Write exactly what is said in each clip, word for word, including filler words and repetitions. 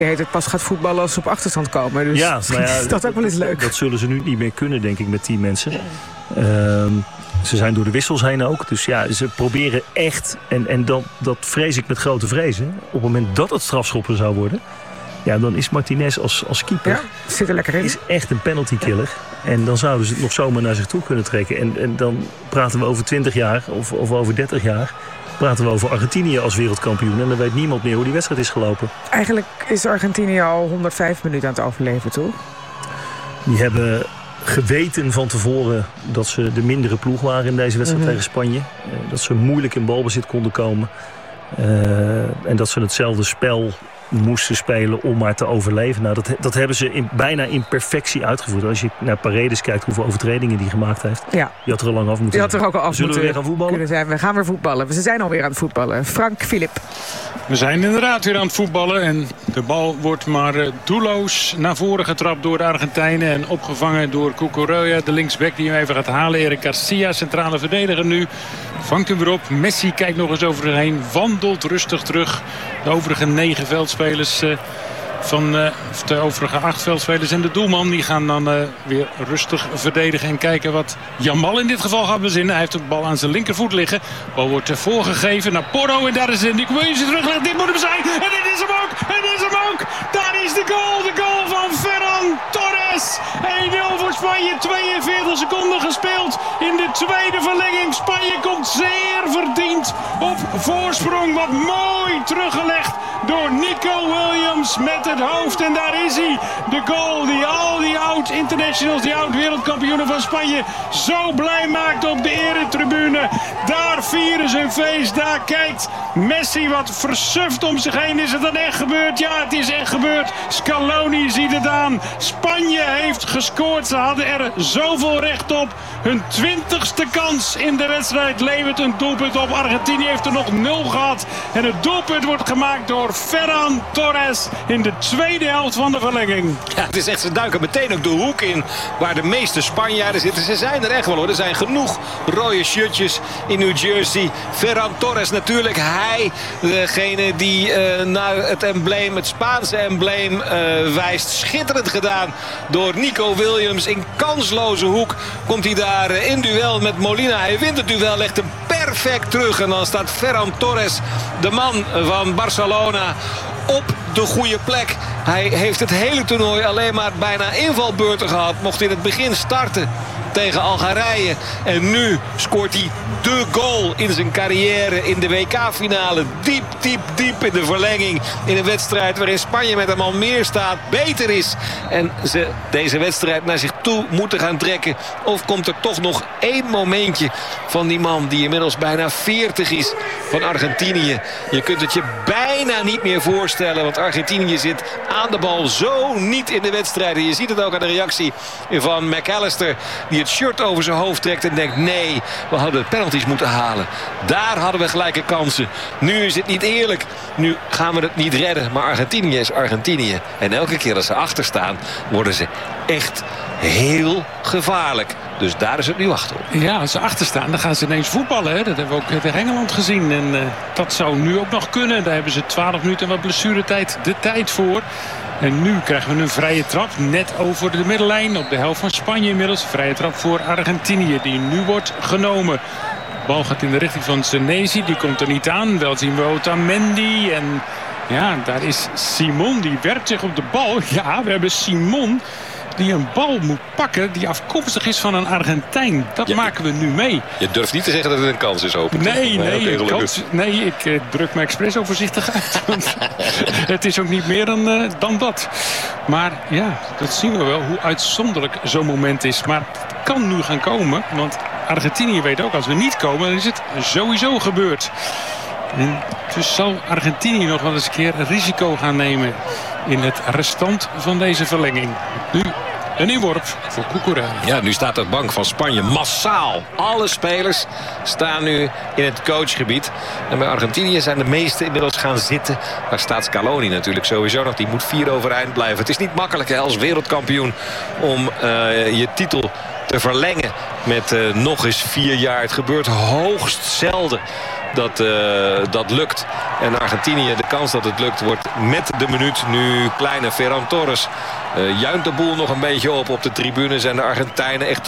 heet het pas gaat voetballen als ze op achterstand komen. Dus ja, maar ja, is dat ook wel eens leuk. Dat zullen ze nu niet meer kunnen, denk ik, met tien mensen. Uh, ze zijn door de wissels heen ook. Dus ja, ze proberen echt, en, en dat, dat vrees ik met grote vrezen, op het moment dat het strafschoppen zou worden, ja, dan is Martinez als, als keeper, ja, zit er lekker in. Is echt een penalty killer. Ja. En dan zouden ze het nog zomaar naar zich toe kunnen trekken. En, en dan praten we over twintig jaar of, of over dertig jaar. Praten we over Argentinië als wereldkampioen. En dan weet niemand meer hoe die wedstrijd is gelopen. Eigenlijk is Argentinië al honderdvijf minuten aan het overleven, toch? Die hebben geweten van tevoren dat ze de mindere ploeg waren in deze wedstrijd mm-hmm. tegen Spanje. Uh, dat ze moeilijk in balbezit konden komen. Uh, en dat ze hetzelfde spel moesten spelen om maar te overleven. Nou, dat, dat hebben ze in, bijna in perfectie uitgevoerd. Als je naar Paredes kijkt hoeveel overtredingen die gemaakt heeft. Ja. Die had er al lang af moeten zijn. Die had er ook al af Zullen moeten we weer gaan voetballen? Zijn. We gaan weer voetballen. Ze zijn alweer aan het voetballen. Frank, Filip. We zijn inderdaad weer aan het voetballen. En de bal wordt maar uh, doelloos naar voren getrapt door de Argentijnen. En opgevangen door Cucurella, de linksback die hem even gaat halen. Erik Garcia, centrale verdediger nu. Vangt hem weer op. Messi kijkt nog eens over zich heen. Wandelt rustig terug. De overige negen veldspelers uh, van uh, de overige acht veldspelers en de doelman. Die gaan dan uh, weer rustig verdedigen en kijken wat Jamal in dit geval gaat bezinnen. Hij heeft de bal aan zijn linkervoet liggen. De bal wordt uh, voorgegeven naar Porro. En daar is Nick Williams terugleggen. Dit moet hem zijn. En dit is hem ook. En dit is hem ook. Daar is de goal. De goal van Ferran Torres. één nul voor Spanje. tweeënveertig seconden gespeeld in de tweede verlenging. Spanje komt zeer verdiend op voorsprong. Wat mooi teruggelegd door Nico Williams met het hoofd. En daar is hij. De goal die al die oud-internationals, die oud-wereldkampioenen van Spanje zo blij maakt op de eretribune. Daar vieren ze een feest. Daar kijkt Messi wat versuft om zich heen. Is het dan echt gebeurd? Ja, het is echt gebeurd. Scaloni ziet het aan. Spanje heeft gescoord. Ze hadden er zoveel recht op. Hun twintigste kans in de wedstrijd levert een doelpunt op. Argentinië heeft er nog nul gehad. En het doelpunt wordt gemaakt door Ferran Torres in de tweede helft van de verlenging. Ja, het is echt, ze duiken meteen ook de hoek in waar de meeste Spanjaarden zitten. Ze zijn er echt wel hoor. Er zijn genoeg rode shirtjes in New Jersey. Ferran Torres natuurlijk. Hij, degene die uh, naar het embleem, het Spaanse embleem uh, wijst. Schitterend gedaan door Nico Williams. In kansloze hoek komt hij daar uh, in duel met Molina. Hij wint het duel, legt hem perfect terug. En dan staat Ferran Torres, de man van Barcelona, op de goede plek. Hij heeft het hele toernooi alleen maar bijna invalbeurten gehad. Mocht in het begin starten tegen Algerije. En nu scoort hij de goal in zijn carrière in de W K-finale. Diep, diep, diep in de verlenging. In een wedstrijd waarin Spanje met een man meer staat, beter is. En ze deze wedstrijd naar zich toe moeten gaan trekken. Of komt er toch nog één momentje van die man die inmiddels bijna veertig is van Argentinië. Je kunt het je bijna niet meer voorstellen. Want Argentinië zit aan de bal zo niet in de wedstrijden. Je ziet het ook aan de reactie van McAllister, die het shirt over zijn hoofd trekt en denkt: nee, we hadden penalties moeten halen. Daar hadden we gelijke kansen. Nu is het niet eerlijk. Nu gaan we het niet redden. Maar Argentinië is Argentinië. En elke keer als ze achter staan, worden ze echt heel gevaarlijk. Dus daar is het nu achter op. Ja, als ze achter staan, dan gaan ze ineens voetballen. Hè? Dat hebben we ook tegen Engeland gezien. En uh, dat zou nu ook nog kunnen. Daar hebben ze twaalf minuten en wat blessuretijd de tijd voor. En nu krijgen we een vrije trap net over de middenlijn. Op de helft van Spanje inmiddels. Vrije trap voor Argentinië die nu wordt genomen. De bal gaat in de richting van Senesi. Die komt er niet aan. Wel zien we Otamendi. En ja, daar is Simon. Die werpt zich op de bal. Ja, we hebben Simon die een bal moet pakken die afkomstig is van een Argentijn. Dat ja, maken we nu mee. Je durft niet te zeggen dat het een kans is, open. Nee, nee, nee, kans, nee ik uh, druk me expres ook voorzichtig uit. Want het is ook niet meer dan, uh, dan dat. Maar ja, dat zien we wel, hoe uitzonderlijk zo'n moment is. Maar het kan nu gaan komen, want Argentinië weet ook, als we niet komen, dan is het sowieso gebeurd. En dus zal Argentinië nog wel eens een keer risico gaan nemen in het restant van deze verlenging. Nu een inworp voor Cucurella. Ja, nu staat de bank van Spanje massaal. Alle spelers staan nu in het coachgebied. En bij Argentinië zijn de meesten inmiddels gaan zitten. Daar staat Scaloni natuurlijk sowieso nog. Die moet vier overeind blijven. Het is niet makkelijk hè, als wereldkampioen om uh, je titel te verlengen met uh, nog eens vier jaar. Het gebeurt hoogst zelden dat, uh, dat lukt. En Argentinië, de kans dat het lukt, wordt met de minuut nu kleine. Ferran Torres uh, juint de boel nog een beetje op. Op de tribune zijn de Argentijnen echt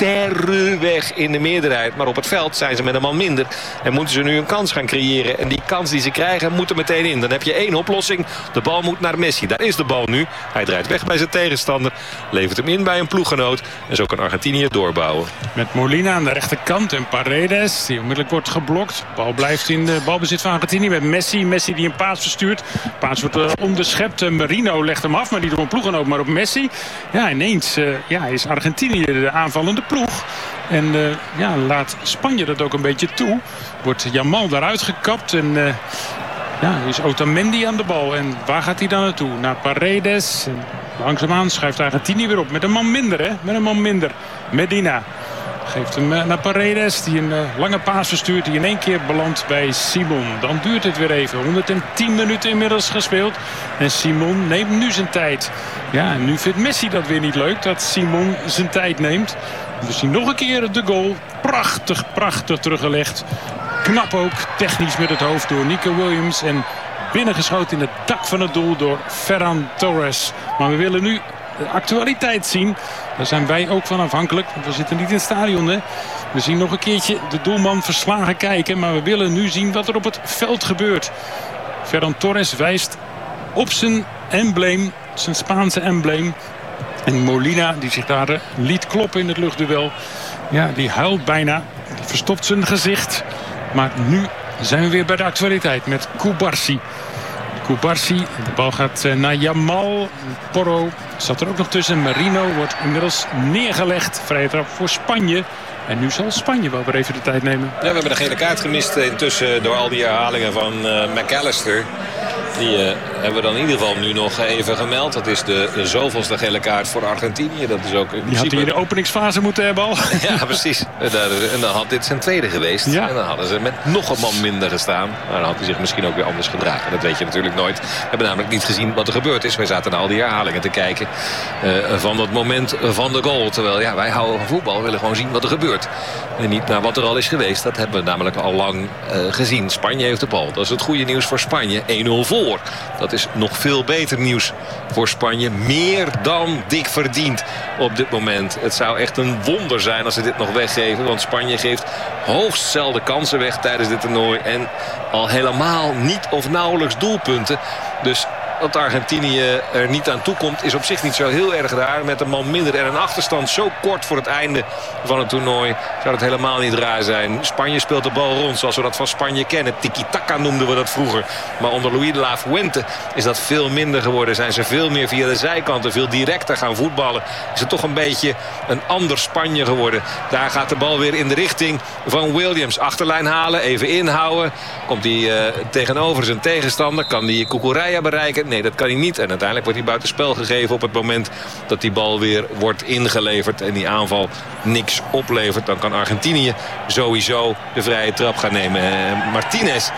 verreweg in de meerderheid. Maar op het veld zijn ze met een man minder. En moeten ze nu een kans gaan creëren. En die kans die ze krijgen moet er meteen in. Dan heb je één oplossing. De bal moet naar Messi. Daar is de bal nu. Hij draait weg bij zijn tegenstander. Levert hem in bij een ploeggenoot. En zo kan Argentinië doorbouwen. Met Molina aan de rechterkant en Paredes die onmiddellijk wordt geblokt. De bal blijft in de balbezit van Argentinië met Messi. Messi die een paas verstuurt. De paas wordt uh, onderschept. Marino legt hem af, maar die door een ploeggenoot maar op Messi. Ja, ineens uh, ja, is Argentinië de aanvallende ploeg. En uh, ja, laat Spanje dat ook een beetje toe. Wordt Yamal daaruit gekapt en uh, ja, is Otamendi aan de bal. En waar gaat hij dan naartoe? Naar Paredes. En langzaamaan schuift Argentinië weer op. Met een man minder, hè? Met een man minder. Medina geeft hem uh, naar Paredes. Die een uh, lange paas verstuurt. Die in één keer belandt bij Simon. Dan duurt het weer even. honderdtien minuten inmiddels gespeeld. En Simon neemt nu zijn tijd. Ja, en nu vindt Messi dat weer niet leuk. Dat Simon zijn tijd neemt. We zien nog een keer de goal. Prachtig, prachtig teruggelegd. Knap ook. Technisch met het hoofd door Nico Williams. En binnengeschoten in het dak van het doel door Ferran Torres. Maar we willen nu de actualiteit zien. Daar zijn wij ook van afhankelijk. Want we zitten niet in het stadion, hè. We zien nog een keertje de doelman verslagen kijken. Maar we willen nu zien wat er op het veld gebeurt. Ferran Torres wijst op zijn embleem. Zijn Spaanse embleem. En Molina, die zich daar uh, liet kloppen in het luchtduel. Ja, die huilt bijna. Die verstopt zijn gezicht. Maar nu zijn we weer bij de actualiteit met Cubarsi. Cubarsi, de bal gaat uh, naar Yamal. Porro zat er ook nog tussen. Marino wordt inmiddels neergelegd. Vrije trap voor Spanje. En nu zal Spanje wel weer even de tijd nemen. Ja, we hebben een gele kaart gemist intussen door al die herhalingen van uh, McAllister. Die uh, hebben we dan in ieder geval nu nog even gemeld. Dat is de, de zoveelste gele kaart voor Argentinië. Dat is ook in die had hij in de openingsfase moeten hebben al. Ja, precies. En dan had dit zijn tweede geweest. Ja. En dan hadden ze met nog een man minder gestaan. Maar dan had hij zich misschien ook weer anders gedragen. Dat weet je natuurlijk nooit. We hebben namelijk niet gezien wat er gebeurd is. Wij zaten naar al die herhalingen te kijken uh, van dat moment van de goal. Terwijl ja, wij houden van voetbal. We willen gewoon zien wat er gebeurt. En niet naar wat er al is geweest. Dat hebben we namelijk al lang uh, gezien. Spanje heeft de bal. Dat is het goede nieuws voor Spanje. één nul voor. Dat is nog veel beter nieuws voor Spanje. Meer dan dik verdiend op dit moment. Het zou echt een wonder zijn als ze dit nog weggeven. Want Spanje geeft hoogst zelden kansen weg tijdens dit toernooi. En al helemaal niet of nauwelijks doelpunten. Dus dat Argentinië er niet aan toe komt is op zich niet zo heel erg raar. Met een man minder en een achterstand zo kort voor het einde van het toernooi zou het helemaal niet raar zijn. Spanje speelt de bal rond zoals we dat van Spanje kennen. Tiki-taka noemden we dat vroeger. Maar onder Luis de la Fuente is dat veel minder geworden. Zijn ze veel meer via de zijkanten, veel directer gaan voetballen. Is het toch een beetje een ander Spanje geworden. Daar gaat de bal weer in de richting van Williams. Achterlijn halen, even inhouden. Komt hij uh, tegenover zijn tegenstander. Kan hij Cucurella bereiken? Nee, dat kan hij niet. En uiteindelijk wordt hij buitenspel gegeven op het moment dat die bal weer wordt ingeleverd. En die aanval niks oplevert. Dan kan Argentinië sowieso de vrije trap gaan nemen. En Martinez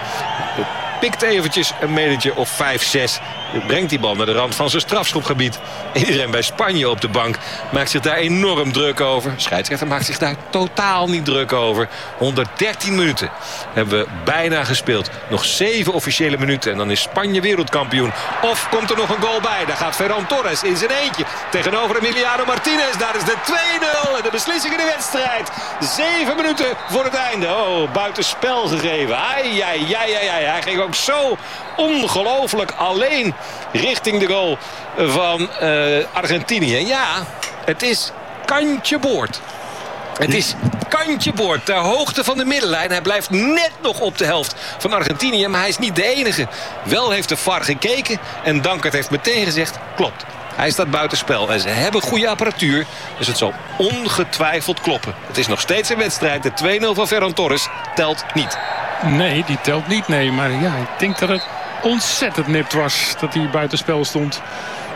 pikt eventjes een metertje of vijf zes. Brengt die bal naar de rand van zijn strafschopgebied. Iedereen bij Spanje op de bank maakt zich daar enorm druk over. Scheidsrechter maakt zich daar totaal niet druk over. honderddertien minuten hebben we bijna gespeeld. Nog zeven officiële minuten en dan is Spanje wereldkampioen. Of komt er nog een goal bij? Daar gaat Ferran Torres in zijn eentje tegenover Emiliano Martinez. Daar is de twee nul en de beslissing in de wedstrijd. Zeven minuten voor het einde. Oh, buitenspel gegeven. Ai, ai, ai, ai, ai. Hij ging ook zo ongelooflijk alleen richting de goal van uh, Argentinië. Ja, het is kantje boord. Het is kantje boord ter hoogte van de middenlijn. Hij blijft net nog op de helft van Argentinië. Maar hij is niet de enige. Wel heeft de V A R gekeken. En Dankert heeft meteen gezegd, klopt. Hij staat buitenspel. En ze hebben goede apparatuur. Dus het zal ongetwijfeld kloppen. Het is nog steeds een wedstrijd. De twee nul van Ferran Torres telt niet. Nee, die telt niet. Nee, maar ja, ik denk dat het ontzettend nipt was dat hij buitenspel stond.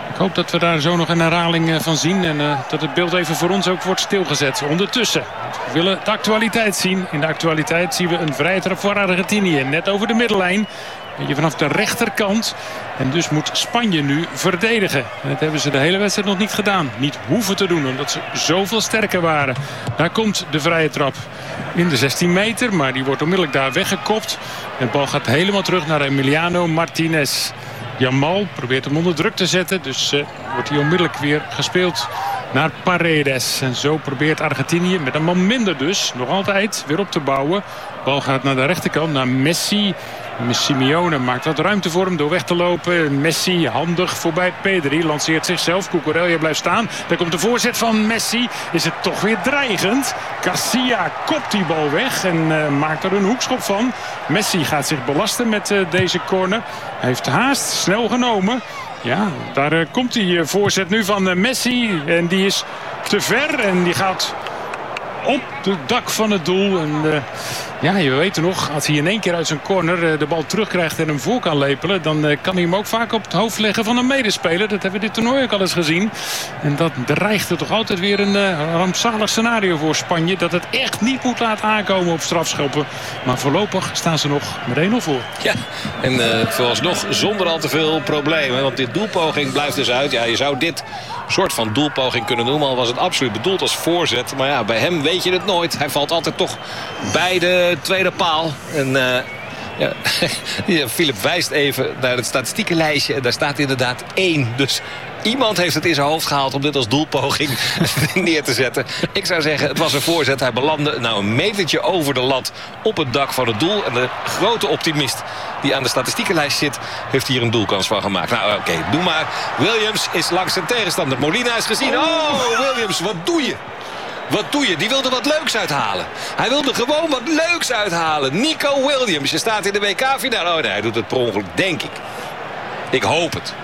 Ik hoop dat we daar zo nog een herhaling van zien. En uh, dat het beeld even voor ons ook wordt stilgezet. Ondertussen we willen de actualiteit zien. In de actualiteit zien we een vrije trap voor Argentinië. Net over de middenlijn. Beetje vanaf de rechterkant. En dus moet Spanje nu verdedigen. En dat hebben ze de hele wedstrijd nog niet gedaan. Niet hoeven te doen, omdat ze zoveel sterker waren. Daar komt de vrije trap in de zestien meter. Maar die wordt onmiddellijk daar weggekopt. En de bal gaat helemaal terug naar Emiliano Martinez. Yamal probeert hem onder druk te zetten. Dus uh, wordt hij onmiddellijk weer gespeeld naar Paredes. En zo probeert Argentinië met een man minder dus nog altijd weer op te bouwen. De bal gaat naar de rechterkant, naar Messi. Simeone maakt wat ruimte voor hem door weg te lopen. Messi handig voorbij Pedri. Lanceert zichzelf. Cucurella blijft staan. Daar komt de voorzet van Messi. Is het toch weer dreigend. Garcia kopt die bal weg. En uh, maakt er een hoekschop van. Messi gaat zich belasten met uh, deze corner. Hij heeft haast. Snel genomen. Ja, daar uh, komt die uh, voorzet nu van uh, Messi. En die is te ver. En die gaat op het dak van het doel. En uh, ja, je weet het nog, als hij in één keer uit zijn corner uh, de bal terugkrijgt en hem voor kan lepelen, dan uh, kan hij hem ook vaak op het hoofd leggen van een medespeler. Dat hebben we dit toernooi ook al eens gezien. En dat dreigt er toch altijd weer een uh, rampzalig scenario voor Spanje. Dat het echt niet moet laten aankomen op strafschoppen. Maar voorlopig staan ze nog met één nul voor. Ja, en uh, vooralsnog zonder al te veel problemen. Want dit doelpoging blijft dus uit. Ja, je zou dit soort van doelpoging kunnen noemen. Al was het absoluut bedoeld als voorzet. Maar ja, bij hem weet je het nooit. Hij valt altijd toch bij de tweede paal. En uh, ja, ja, Philip wijst even naar het statistiekenlijstje. En daar staat inderdaad één. Dus iemand heeft het in zijn hoofd gehaald om dit als doelpoging neer te zetten. Ik zou zeggen, het was een voorzet. Hij belandde nou een metertje over de lat op het dak van het doel. En de grote optimist die aan de statistiekenlijst zit, heeft hier een doelkans van gemaakt. Nou, oké, okay, doe maar. Williams is langs zijn tegenstander. Molina is gezien. Oh, Williams, wat doe je? Wat doe je? Die wilde wat leuks uithalen. Hij wilde gewoon wat leuks uithalen. Nico Williams, je staat in de W K-finale. Oh nee, hij doet het per ongeluk, denk ik. Ik hoop het.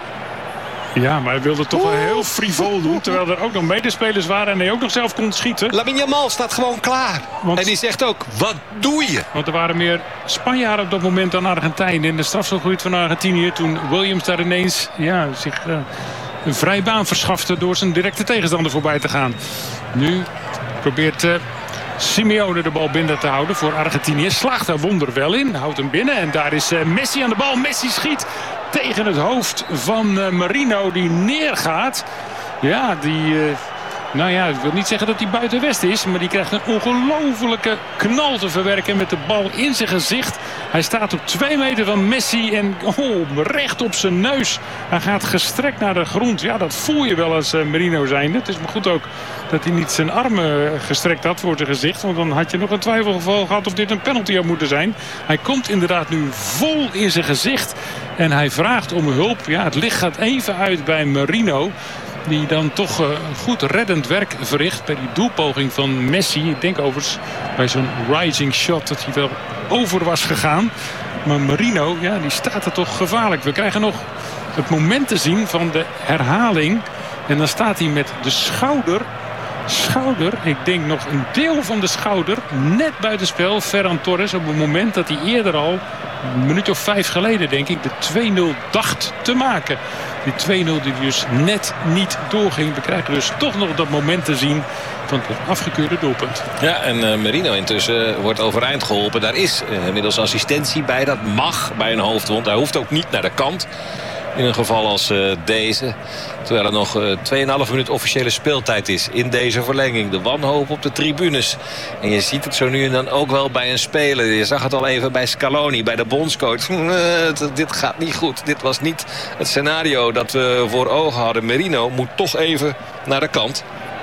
Ja, maar hij wilde het toch wel heel frivol doen. Terwijl er ook nog medespelers waren en hij ook nog zelf kon schieten. Lamine Yamal staat gewoon klaar. Want, en die zegt ook, wat doe je? Want er waren meer Spanjaarden op dat moment dan Argentijnen. In de strafschopgebied van Argentinië. Toen Williams daar ineens ja, zich uh, een vrije baan verschafte door zijn directe tegenstander voorbij te gaan. Nu probeert uh, Simeone de bal binnen te houden voor Argentinië. Slaagt daar wonder wel in. Houdt hem binnen. En daar is uh, Messi aan de bal. Messi schiet tegen het hoofd van uh, Marino die neergaat. Ja, die... Uh, nou ja, ik wil niet zeggen dat hij buiten West is. Maar die krijgt een ongelofelijke knal te verwerken met de bal in zijn gezicht. Hij staat op twee meter van Messi en oh, recht op zijn neus. Hij gaat gestrekt naar de grond. Ja, dat voel je wel als uh, Marino zijnde. Het is maar goed ook dat hij niet zijn armen gestrekt had voor zijn gezicht. Want dan had je nog een twijfelgeval gehad of dit een penalty had moeten zijn. Hij komt inderdaad nu vol in zijn gezicht. En hij vraagt om hulp. Ja, het licht gaat even uit bij Marino. Die dan toch uh, goed reddend werk verricht bij die doelpoging van Messi. Ik denk overigens bij zo'n rising shot dat hij wel over was gegaan. Maar Marino, ja, die staat er toch gevaarlijk. We krijgen nog het moment te zien van de herhaling. En dan staat hij met de schouder... Schouder, ik denk nog een deel van de schouder net buitenspel. Ferran Torres op het moment dat hij eerder al, een minuut of vijf geleden denk ik, de twee nul dacht te maken. Die twee nul die dus net niet doorging. We krijgen dus toch nog dat moment te zien van het afgekeurde doelpunt. Ja, en uh, Marino intussen uh, wordt overeind geholpen. Daar is uh, inmiddels assistentie bij. Dat mag bij een hoofdwond. Hij hoeft ook niet naar de kant. In een geval als uh, deze. Terwijl er nog uh, twee komma vijf minuut officiële speeltijd is in deze verlenging. De wanhoop op de tribunes. En je ziet het zo nu en dan ook wel bij een speler. Je zag het al even bij Scaloni, bij de bondscoach. Uh, dit gaat niet goed. Dit was niet het scenario dat we voor ogen hadden. Marino moet toch even naar de kant.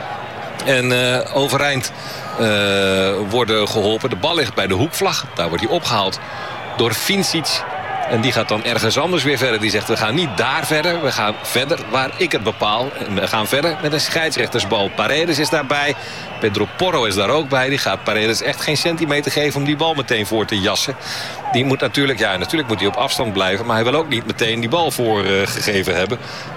En uh, overeind uh, worden geholpen. De bal ligt bij de hoekvlag. Daar wordt hij opgehaald door Vincic. En die gaat dan ergens anders weer verder. Die zegt, we gaan niet daar verder. We gaan verder waar ik het bepaal. En we gaan verder met een scheidsrechtersbal. Paredes is daarbij. Pedro Porro is daar ook bij. Die gaat Paredes echt geen centimeter geven om die bal meteen voor te jassen. Die moet natuurlijk, ja, natuurlijk moet hij op afstand blijven. Maar hij wil ook niet meteen die bal voorgegeven uh, hebben.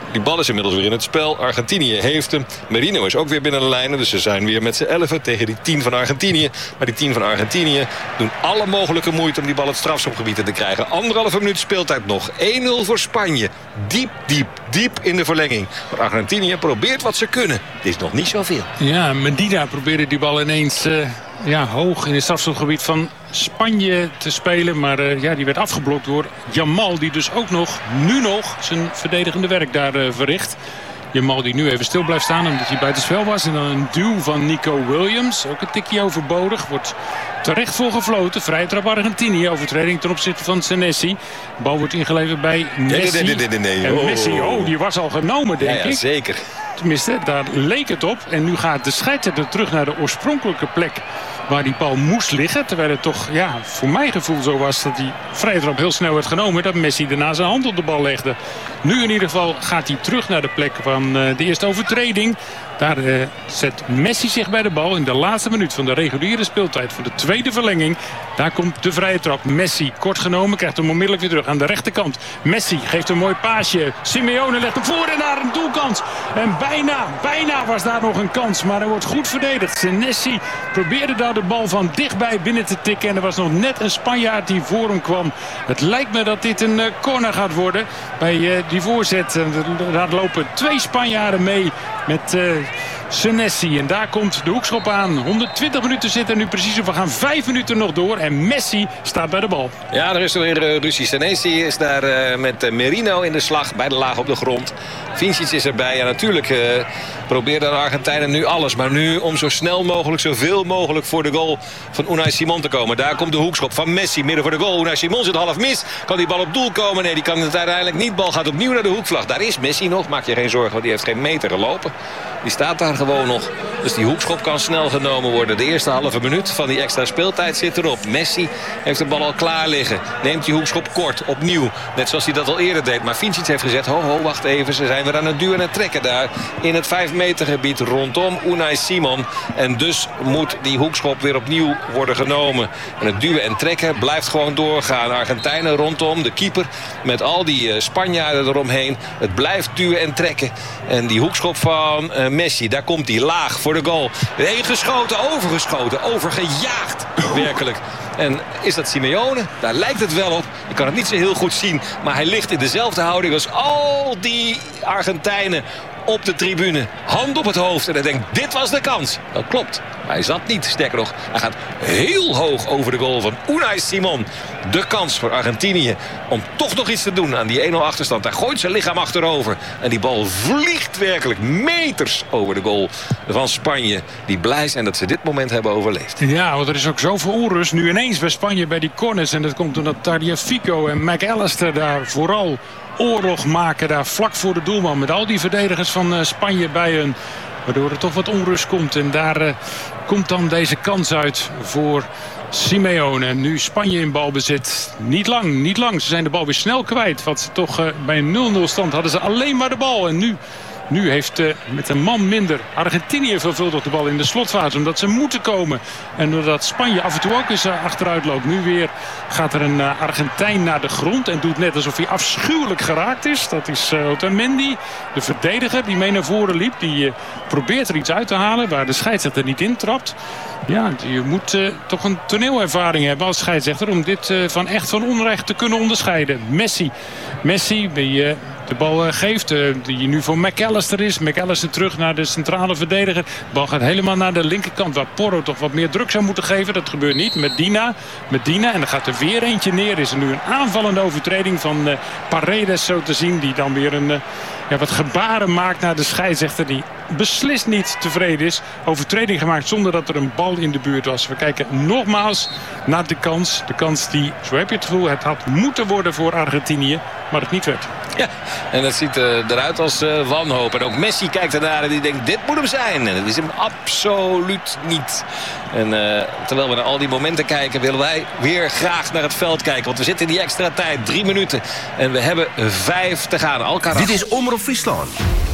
Die bal is inmiddels weer in het spel. Argentinië heeft hem. Merino is ook weer binnen de lijnen. Dus ze zijn weer met z'n elfen tegen die tien van Argentinië. Maar die tien van Argentinië doen alle mogelijke moeite om die bal het strafschopgebied in te krijgen. Anderhalve minuut speeltijd nog. één nul voor Spanje. Diep, diep, diep in de verlenging. Maar Argentinië probeert wat ze kunnen. Het is nog niet zoveel. Ja, Medina probeerde die bal ineens uh, ja, hoog in het strafschopgebied van Spanje te spelen. Maar uh, ja, die werd afgeblokt door Yamal. Die dus ook nog, nu nog, zijn verdedigende werk daar uh, verricht. Yamal die nu even stil blijft staan omdat hij buiten spel was. En dan een duw van Nico Williams. Ook een tikje overbodig. Wordt terecht voor gefloten. Vrije trap Argentinië. Overtreding ten opzichte van Senesi. De bal wordt ingeleverd bij Messi. Nee, nee, nee, nee, nee. En Messi, oh, die was al genomen, denk ja, ja, ik. Zeker. Tenminste, daar leek het op. En nu gaat de scheidsrechter terug naar de oorspronkelijke plek waar die bal moest liggen. Terwijl het toch, ja, voor mijn gevoel zo was dat die vrije trap heel snel werd genomen. Dat Messi daarna zijn hand op de bal legde. Nu in ieder geval gaat hij terug naar de plek van uh, de eerste overtreding. Daar uh, zet Messi zich bij de bal in de laatste minuut van de reguliere speeltijd voor de tweede verlenging. Daar komt de vrije trap. Messi, kort genomen, krijgt hem onmiddellijk weer terug aan de rechterkant. Messi geeft een mooi paasje. Simeone legt hem voor en naar een doelkans. En bijna, bijna was daar nog een kans. Maar hij wordt goed verdedigd. Senesi probeerde daar de bal van dichtbij binnen te tikken. En er was nog net een Spanjaard die voor hem kwam. Het lijkt me dat dit een uh, corner gaat worden bij uh, die voorzet. Uh, daar lopen twee Spanjaarden mee met Uh, Senesi. En daar komt de hoekschop aan. honderdtwintig minuten zitten nu precies op. We gaan vijf minuten nog door. En Messi staat bij de bal. Ja, er is er weer uh, ruzie. Senesi is daar uh, met uh, Merino in de slag. Bij de laag op de grond. Vincic is erbij. Ja, natuurlijk uh, proberen de Argentijnen nu alles. Maar nu om zo snel mogelijk, zoveel mogelijk voor de goal van Unai Simon te komen. Daar komt de hoekschop van Messi. Midden voor de goal. Unai Simon zit half mis. Kan die bal op doel komen? Nee, die kan het uiteindelijk niet. Bal gaat opnieuw naar de hoekvlag. Daar is Messi nog. Maak je geen zorgen, want die heeft geen meter gelopen. Die staat daar gewoon nog. Dus die hoekschop kan snel genomen worden. De eerste halve minuut van die extra speeltijd zit erop. Messi heeft de bal al klaar liggen. Neemt die hoekschop kort, opnieuw. Net zoals hij dat al eerder deed. Maar Vincic heeft gezegd, ho ho, wacht even. Ze zijn weer aan het duwen en trekken daar. In het vijf meter gebied rondom Unai Simon. En dus moet die hoekschop weer opnieuw worden genomen. En het duwen en trekken blijft gewoon doorgaan. Argentijnen rondom, de keeper. Met al die uh, Spanjaarden eromheen. Het blijft duwen en trekken. En die hoekschop van uh, Messi, daar komt hij laag voor de goal. Heen geschoten, overgeschoten, overgejaagd. Werkelijk. En is dat Simeone? Daar lijkt het wel op. Je kan het niet zo heel goed zien. Maar hij ligt in dezelfde houding als al die Argentijnen op de tribune. Hand op het hoofd. En hij denkt, dit was de kans. Dat klopt. Maar hij zat niet. Sterker nog, hij gaat heel hoog over de goal van Unai Simon. De kans voor Argentinië om toch nog iets te doen aan die één nul achterstand. Hij gooit zijn lichaam achterover. En die bal vliegt werkelijk meters over de goal van Spanje. Die blij zijn dat ze dit moment hebben overleefd. Ja, want er is ook zoveel onrust nu ineens bij Spanje bij die corners. En dat komt omdat Tagliafico en McAllister daar vooral oorlog maken. Daar vlak voor de doelman met al die verdedigers van uh, Spanje bij hun. Waardoor er toch wat onrust komt. En daar uh, komt dan deze kans uit voor Simeone. En nu Spanje in balbezit. Niet lang, niet lang. Ze zijn de bal weer snel kwijt. Want ze toch uh, bij een nul nul stand hadden ze alleen maar de bal. En nu, nu heeft uh, met een man minder Argentinië veelvuldig de bal in de slotfase. Omdat ze moeten komen. En doordat Spanje af en toe ook eens uh, achteruit loopt. Nu weer gaat er een uh, Argentijn naar de grond. En doet net alsof hij afschuwelijk geraakt is. Dat is uh, Otamendi, de verdediger die mee naar voren liep. Die uh, probeert er iets uit te halen waar de scheidsrechter niet intrapt. Ja, je moet uh, toch een toneelervaring hebben als scheidsrechter om dit uh, van echt van onrecht te kunnen onderscheiden. Messi, Messi die uh, de bal uh, geeft, uh, die nu voor McAllister is. McAllister terug naar de centrale verdediger. De bal gaat helemaal naar de linkerkant waar Porro toch wat meer druk zou moeten geven. Dat gebeurt niet. Medina, Medina en dan gaat er weer eentje neer. Is er nu een aanvallende overtreding van uh, Paredes zo te zien. Die dan weer een uh, ja, wat gebaren maakt naar de scheidsrechter die beslist niet tevreden is. Overtreding gemaakt zonder dat er een bal in de buurt was. We kijken nogmaals naar de kans. De kans die, zo heb je het gevoel, het had moeten worden voor Argentinië. Maar het niet werd. Ja, en het ziet uh, eruit als uh, wanhoop. En ook Messi kijkt ernaar en die denkt, dit moet hem zijn. En dat is hem absoluut niet. En uh, terwijl we naar al die momenten kijken, willen wij weer graag naar het veld kijken. Want we zitten in die extra tijd, drie minuten. En we hebben vijf te gaan. Alcaraz. Dit is Omroep Friesland.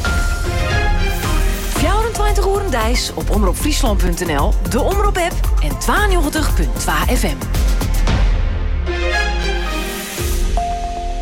vierentwintig uur Dijs op omroep friesland punt n l, de Omroep-app en tweeënnegentig punt twee F M.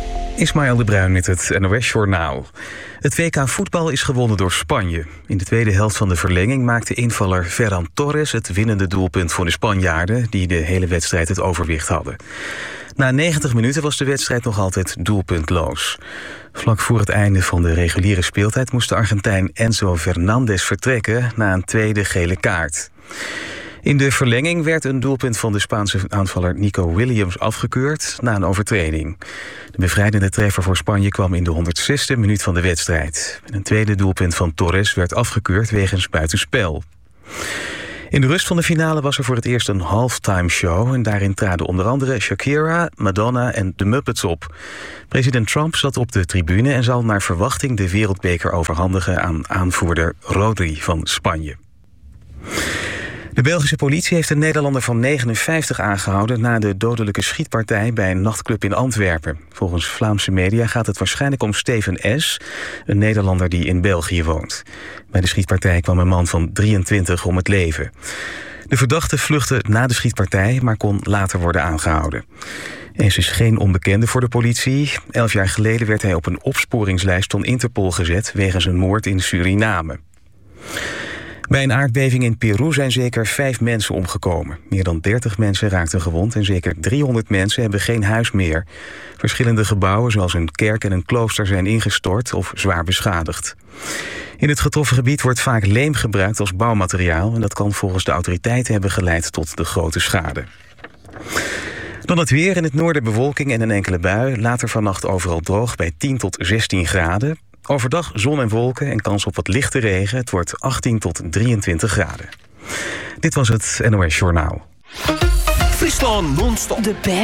Ismaël de Bruin met het N O S-journaal. Het W K voetbal is gewonnen door Spanje. In de tweede helft van de verlenging maakte invaller Ferran Torres het winnende doelpunt voor de Spanjaarden, die de hele wedstrijd het overwicht hadden. Na negentig minuten was de wedstrijd nog altijd doelpuntloos. Vlak voor het einde van de reguliere speeltijd moest de Argentijn Enzo Fernandez vertrekken na een tweede gele kaart. In de verlenging werd een doelpunt van de Spaanse aanvaller Nico Williams afgekeurd na een overtreding. De bevrijdende treffer voor Spanje kwam in de honderdzesde minuut van de wedstrijd. Een tweede doelpunt van Torres werd afgekeurd wegens buitenspel. In de rust van de finale was er voor het eerst een halftime show en daarin traden onder andere Shakira, Madonna en The Muppets op. President Trump zat op de tribune en zal naar verwachting de wereldbeker overhandigen aan aanvoerder Rodri van Spanje. De Belgische politie heeft een Nederlander van negenenvijftig aangehouden na de dodelijke schietpartij bij een nachtclub in Antwerpen. Volgens Vlaamse media gaat het waarschijnlijk om Steven S., een Nederlander die in België woont. Bij de schietpartij kwam een man van drieëntwintig om het leven. De verdachte vluchtte na de schietpartij, maar kon later worden aangehouden. S is geen onbekende voor de politie. Elf jaar geleden werd hij op een opsporingslijst van Interpol gezet wegens een moord in Suriname. Bij een aardbeving in Peru zijn zeker vijf mensen omgekomen. Meer dan dertig mensen raakten gewond en zeker driehonderd mensen hebben geen huis meer. Verschillende gebouwen zoals een kerk en een klooster zijn ingestort of zwaar beschadigd. In het getroffen gebied wordt vaak leem gebruikt als bouwmateriaal en dat kan volgens de autoriteiten hebben geleid tot de grote schade. Dan het weer. In het noorden bewolking en een enkele bui. Later vannacht overal droog bij tien tot zestien graden. Overdag zon en wolken en kans op wat lichte regen. Het wordt achttien tot drieëntwintig graden. Dit was het N O S Journaal. Friesland non-stop. De